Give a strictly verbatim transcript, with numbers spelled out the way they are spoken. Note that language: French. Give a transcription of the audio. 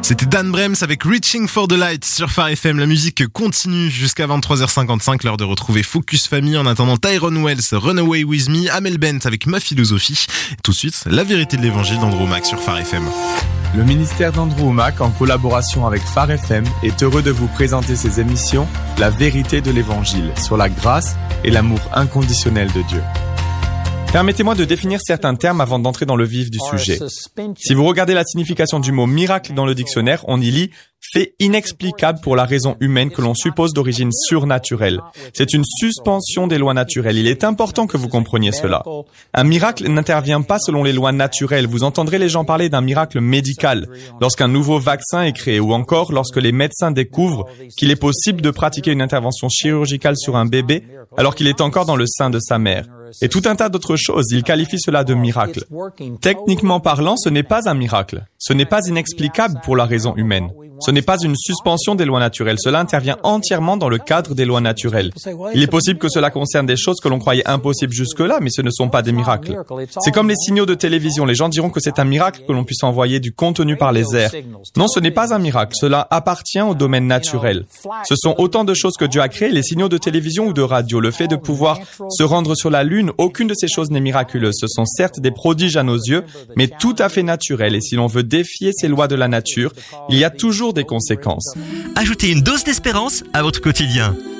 C'était Dan Brems avec Reaching for the Light sur Phare F M. La musique continue jusqu'à vingt-trois heures cinquante-cinq, l'heure de retrouver Focus Family. En attendant, Tyrone Wells, Runaway With Me, Amel Bent avec Ma Philosophie. Tout de suite, la vérité de l'évangile d'Andrew Mac sur Phare F M. Le ministère d'Andrew Mac, en collaboration avec Phare F M, est heureux de vous présenter ses émissions La vérité de l'évangile sur la grâce et l'amour inconditionnel de Dieu. Permettez-moi de définir certains termes avant d'entrer dans le vif du sujet. Si vous regardez la signification du mot miracle dans le dictionnaire, on y lit « fait inexplicable pour la raison humaine que l'on suppose d'origine surnaturelle ». C'est une suspension des lois naturelles. Il est important que vous compreniez cela. Un miracle n'intervient pas selon les lois naturelles. Vous entendrez les gens parler d'un miracle médical lorsqu'un nouveau vaccin est créé ou encore lorsque les médecins découvrent qu'il est possible de pratiquer une intervention chirurgicale sur un bébé alors qu'il est encore dans le sein de sa mère. Et tout un tas d'autres choses, ils qualifient cela de miracle. Techniquement parlant, ce n'est pas un miracle. Ce n'est pas inexplicable pour la raison humaine. Ce n'est pas une suspension des lois naturelles. Cela intervient entièrement dans le cadre des lois naturelles. Il est possible que cela concerne des choses que l'on croyait impossibles jusque-là, mais ce ne sont pas des miracles. C'est comme les signaux de télévision. Les gens diront que c'est un miracle que l'on puisse envoyer du contenu par les airs. Non, ce n'est pas un miracle. Cela appartient au domaine naturel. Ce sont autant de choses que Dieu a créées, les signaux de télévision ou de radio. Le fait de pouvoir se rendre sur la Lune, aucune de ces choses n'est miraculeuse. Ce sont certes des prodiges à nos yeux, mais tout à fait naturels. Et si l'on veut défier ces lois de la nature, il y a toujours des conséquences. Ajoutez une dose d'espérance à votre quotidien.